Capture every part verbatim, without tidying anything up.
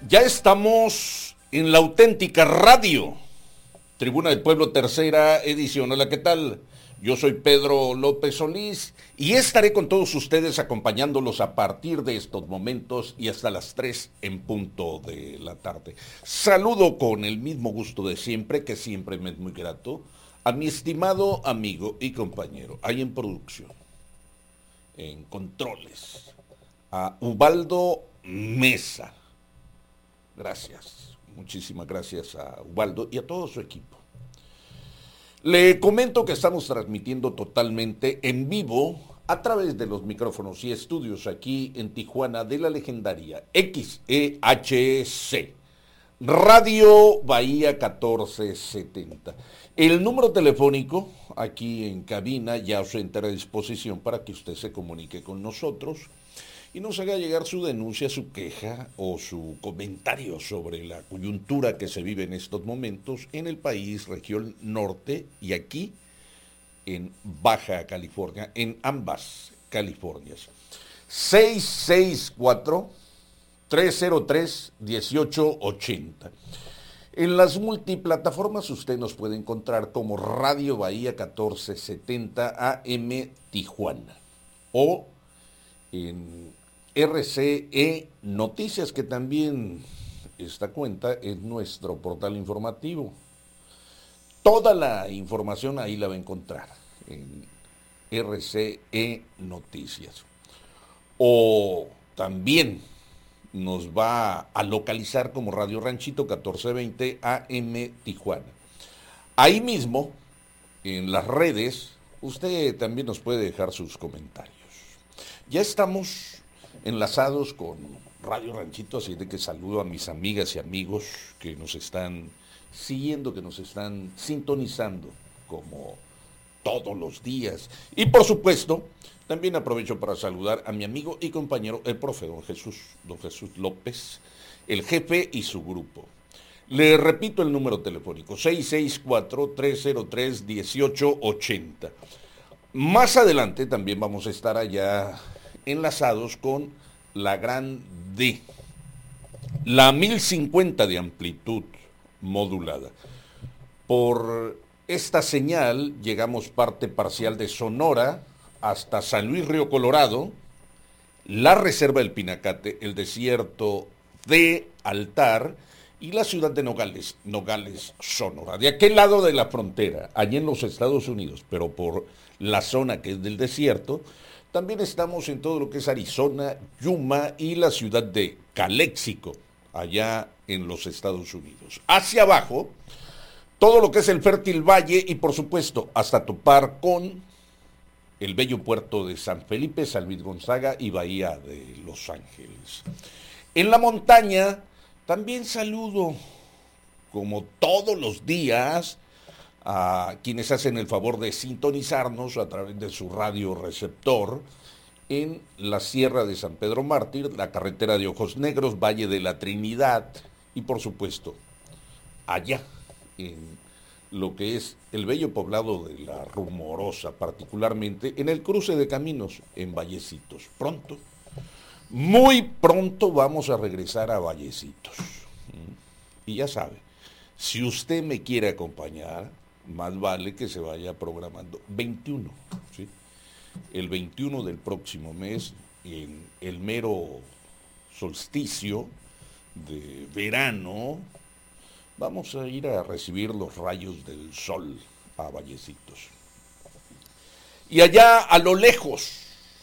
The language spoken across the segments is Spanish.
Ya estamos en la auténtica radio, Tribuna del Pueblo, tercera edición. Hola, ¿qué tal? Yo soy Pedro López Solís y estaré con todos ustedes acompañándolos a partir de estos momentos y hasta las tres en punto de la tarde. Saludo con el mismo gusto de siempre, que siempre me es muy grato, a mi estimado amigo y compañero, ahí en producción, en controles, a Ubaldo Mesa. Gracias, muchísimas gracias a Ubaldo y a todo su equipo. Le comento que estamos transmitiendo totalmente en vivo a través de los micrófonos y estudios aquí en Tijuana de la legendaria X E H C, Radio Bahía catorce setenta. El número telefónico aquí en cabina ya os entra a disposición para que usted se comunique con nosotros y nos haga llegar su denuncia, su queja o su comentario sobre la coyuntura que se vive en estos momentos en el país, región norte y aquí en Baja California, en ambas Californias. seis seis cuatro, tres cero tres, uno ocho ocho cero. En las multiplataformas usted nos puede encontrar como Radio Bahía catorce setenta A M Tijuana o en R C E Noticias, que también esta cuenta es nuestro portal informativo. Toda la información ahí la va a encontrar en R C E Noticias. O también nos va a localizar como Radio Ranchito catorce veinte A M Tijuana. Ahí mismo, en las redes, usted también nos puede dejar sus comentarios. Ya estamos enlazados con Radio Ranchito, así de que saludo a mis amigas y amigos que nos están siguiendo, que nos están sintonizando como todos los días. Y por supuesto, también aprovecho para saludar a mi amigo y compañero, el profe don Jesús, don Jesús López, el jefe y su grupo. Le repito el número telefónico, seis seis cuatro, tres cero tres, uno ocho ocho cero. Más adelante también vamos a estar allá enlazados con la gran D, la mil cincuenta de amplitud modulada. Por esta señal llegamos parte parcial de Sonora hasta San Luis Río Colorado, la Reserva del Pinacate, el desierto de Altar y la ciudad de Nogales, Nogales, Sonora. De aquel lado de la frontera, allí en los Estados Unidos, pero por la zona que es del desierto, también estamos en todo lo que es Arizona, Yuma y la ciudad de Calexico, allá en los Estados Unidos. Hacia abajo, todo lo que es el fértil valle y por supuesto hasta topar con el bello puerto de San Felipe, San Luis Gonzaga y Bahía de Los Ángeles. En la montaña también saludo, como todos los días, a quienes hacen el favor de sintonizarnos a través de su radio receptor en la Sierra de San Pedro Mártir, la carretera de Ojos Negros, Valle de la Trinidad y por supuesto allá en lo que es el bello poblado de La Rumorosa, particularmente en el cruce de caminos en Vallecitos. Pronto, muy pronto vamos a regresar a Vallecitos. Y ya sabe, si usted me quiere acompañar, más vale que se vaya programando. veintiuno, ¿sí? El veintiuno del próximo mes, en el mero solsticio de verano, vamos a ir a recibir los rayos del sol a Vallecitos. Y allá a lo lejos,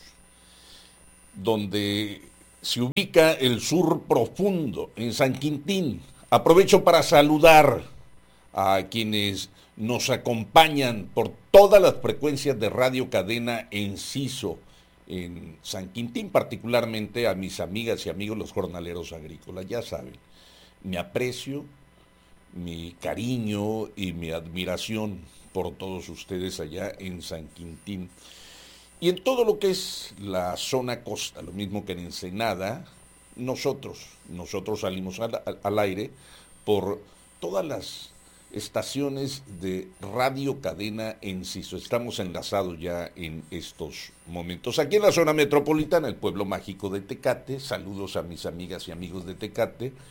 donde se ubica el sur profundo, en San Quintín, aprovecho para saludar a quienes nos acompañan por todas las frecuencias de Radio Cadena Enciso en San Quintín, particularmente a mis amigas y amigos los jornaleros agrícolas. Ya saben, mi aprecio, mi cariño y mi admiración por todos ustedes allá en San Quintín. Y en todo lo que es la zona costa, lo mismo que en Ensenada, nosotros, nosotros salimos al, al aire por todas las estaciones de Radio Cadena Enciso. Estamos enlazados ya en estos momentos. Aquí en la zona metropolitana, el pueblo mágico de Tecate, saludos a mis amigas y amigos de Tecate,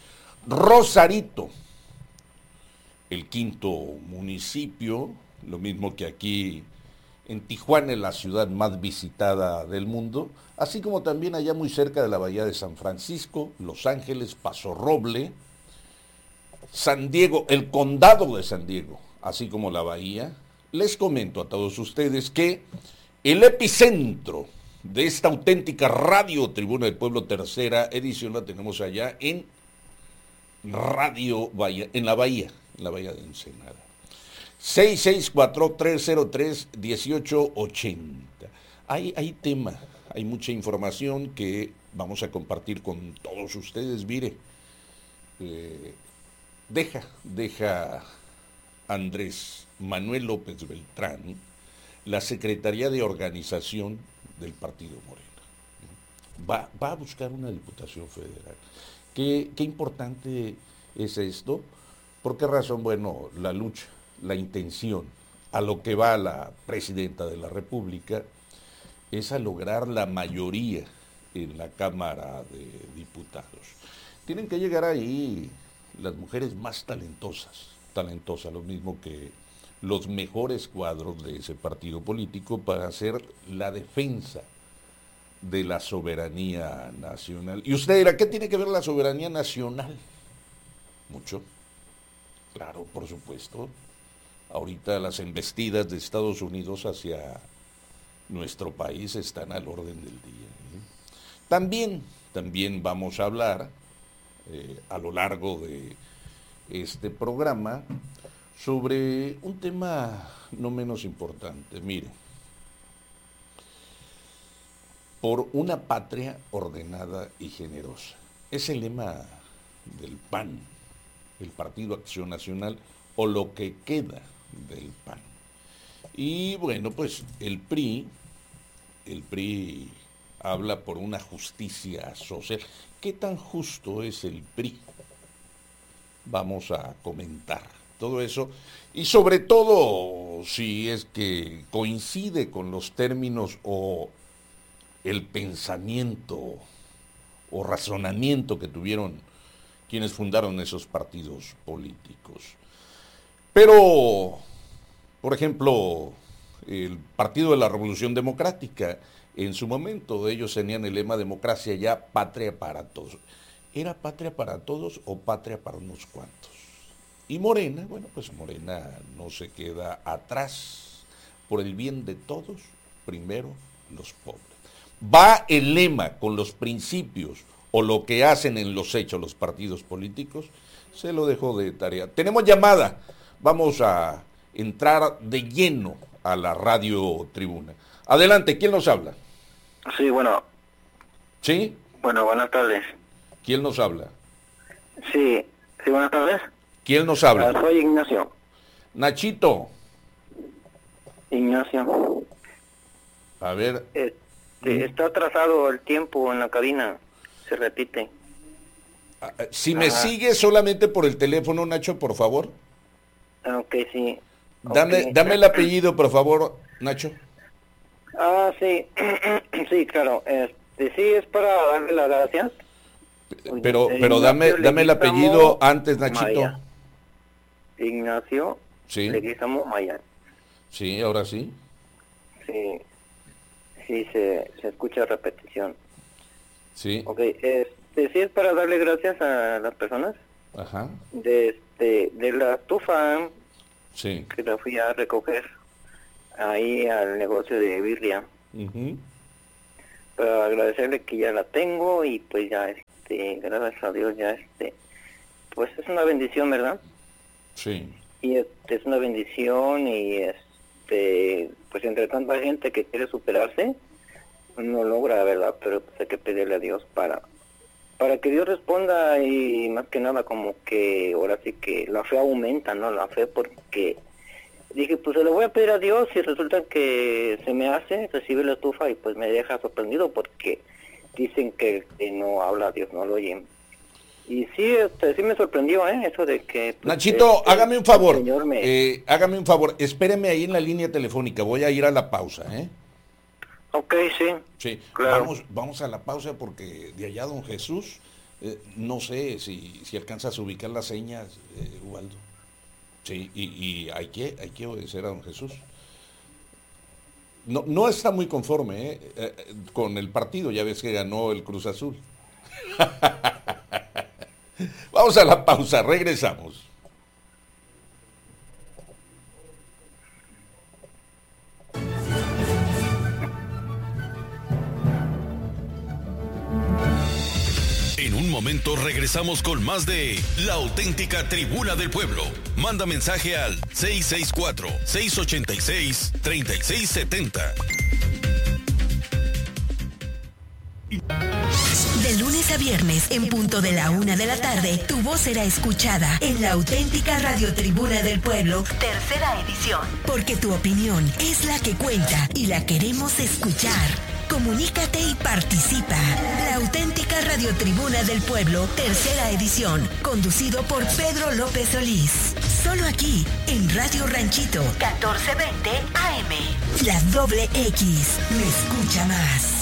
Rosarito, el quinto municipio, lo mismo que aquí en Tijuana, la ciudad más visitada del mundo, así como también allá muy cerca de la bahía de San Francisco, Los Ángeles, Paso Roble, San Diego, el condado de San Diego, así como la bahía. Les comento a todos ustedes que el epicentro de esta auténtica radio Tribuna del Pueblo tercera edición la tenemos allá en Radio Bahía, en la bahía, en la bahía de Ensenada. seis seis cuatro, tres cero tres, uno ocho ocho cero. Hay, hay tema, hay mucha información que vamos a compartir con todos ustedes. Mire, eh, deja, deja Andrés Manuel López Beltrán la Secretaría de Organización del Partido Morena. Va, va a buscar una diputación federal. ¿Qué, qué importante es esto? ¿Por qué razón? Bueno, la lucha, la intención, a lo que va la presidenta de la República, es a lograr la mayoría en la Cámara de Diputados. Tienen que llegar ahí las mujeres más talentosas, talentosas, lo mismo que los mejores cuadros de ese partido político para hacer la defensa de la soberanía nacional. Y usted dirá, ¿qué tiene que ver la soberanía nacional? Mucho. Claro, por supuesto. Ahorita las embestidas de Estados Unidos hacia nuestro país están al orden del día. ¿eh? También, también vamos a hablar eh, a lo largo de este programa sobre un tema no menos importante. Mire, por una patria ordenada y generosa. Es el lema del P A N, el Partido Acción Nacional, o lo que queda del P A N. Y bueno, pues el P R I, el P R I habla por una justicia social. ¿Qué tan justo es el P R I? Vamos a comentar todo eso y sobre todo si es que coincide con los términos o el pensamiento o razonamiento que tuvieron quienes fundaron esos partidos políticos. Pero, por ejemplo, el Partido de la Revolución Democrática, en su momento ellos tenían el lema democracia ya, patria para todos. ¿Era patria para todos o patria para unos cuantos? Y Morena, bueno, pues Morena no se queda atrás. Por el bien de todos, primero los pobres. ¿Va el lema con los principios o lo que hacen en los hechos los partidos políticos? Se lo dejo de tarea. Tenemos llamada. Vamos a entrar de lleno a la radio Tribuna. Adelante, ¿quién nos habla? Sí, bueno. ¿Sí? Bueno, buenas tardes. ¿Quién nos habla? Sí, sí, buenas tardes. ¿Quién nos habla? Ah, soy Ignacio. Nachito. Ignacio. A ver. Este, está atrasado el tiempo en la cabina. Se repite. Si me Ajá. sigue solamente por el teléfono, Nacho, por favor. Ok, sí. Dame, Okay. dame el apellido, por favor, Nacho. Ah, sí. Sí, claro. Este, sí, es para darle las gracias. Pero, Eh, pero dame, Ignacio dame el Leguizamo apellido antes, Nachito. Maya. Ignacio Sí. Leguizamo Maya. Sí, ahora sí. Sí. Sí, se, se escucha repetición. Sí. Ok, este, sí es para darle gracias a las personas Ajá. de este de la estufa Sí. que la fui a recoger ahí al negocio de birria, Uh-huh. para agradecerle que ya la tengo y pues ya este gracias a Dios ya este pues es una bendición, ¿verdad? Sí. Y este es una bendición y este pues entre tanta gente que quiere superarse no logra, ¿verdad? Pero pues hay que pedirle a Dios para para que Dios responda y más que nada como que ahora sí que la fe aumenta, ¿no? La fe, porque dije, pues se lo voy a pedir a Dios y resulta que se me hace recibir la estufa y pues me deja sorprendido porque dicen que el que no habla Dios no lo oye. Y sí, este, sí me sorprendió, ¿eh? Eso de que... Pues, Nachito, este, hágame un favor. el Señor me... Eh, hágame un favor. Espéreme ahí en la línea telefónica. Voy a ir a la pausa, ¿eh? Ok, sí. Sí. Claro. Vamos, vamos a la pausa porque de allá don Jesús Eh, no sé si, si alcanzas a ubicar las señas, eh, Ubaldo. Sí, y, y hay que, hay que obedecer a don Jesús. No, no está muy conforme ¿eh? Eh, con el partido, ya ves que ganó el Cruz Azul. Vamos a la pausa, regresamos. En un momento regresamos con más de La Auténtica Tribuna del Pueblo. Manda mensaje al seis seis cuatro, seis ocho seis, tres seis siete cero. De lunes a viernes, en punto de la una de la tarde, tu voz será escuchada en La Auténtica Radio Tribuna del Pueblo, tercera edición. Porque tu opinión es la que cuenta y la queremos escuchar. Comunícate y participa. La Auténtica Radio Tribuna del Pueblo, tercera edición, conducido por Pedro López Solís. Solo aquí, en Radio Ranchito, catorce veinte A M. La doble X, me escucha más.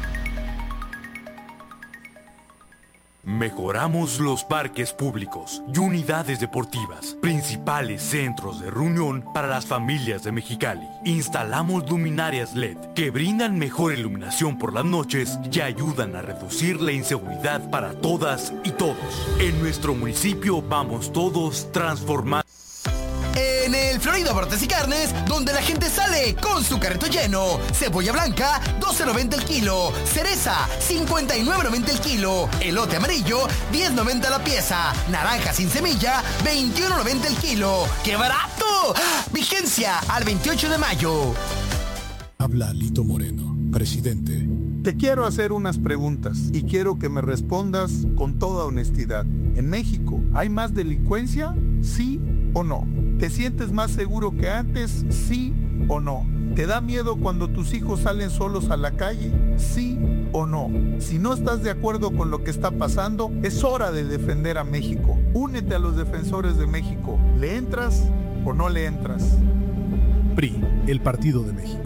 Mejoramos los parques públicos y unidades deportivas, principales centros de reunión para las familias de Mexicali. Instalamos luminarias L E D que brindan mejor iluminación por las noches y ayudan a reducir la inseguridad para todas y todos. En nuestro municipio vamos todos transformando. En el Florido Abarrotes y Carnes, donde la gente sale con su carrito lleno. Cebolla blanca, doce noventa el kilo. Cereza, cincuenta y nueve noventa el kilo. Elote amarillo, diez noventa la pieza. Naranja sin semilla, veintiuno noventa el kilo. ¡Qué barato! Vigencia al veintiocho de mayo. Habla Lito Moreno, presidente. Te quiero hacer unas preguntas y quiero que me respondas con toda honestidad. ¿En México hay más delincuencia? ¿Sí o no? ¿Te sientes más seguro que antes? ¿Sí o no? ¿Te da miedo cuando tus hijos salen solos a la calle? ¿Sí o no? Si no estás de acuerdo con lo que está pasando, es hora de defender a México. Únete a los defensores de México. ¿Le entras o no le entras? P R I, el Partido de México.